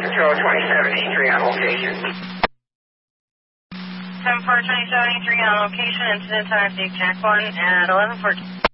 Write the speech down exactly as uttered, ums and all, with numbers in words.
Control twenty-seven eighty-three on location. seven four twenty-seven eighty-three on location, incident time, the exact one at eleven fourteen.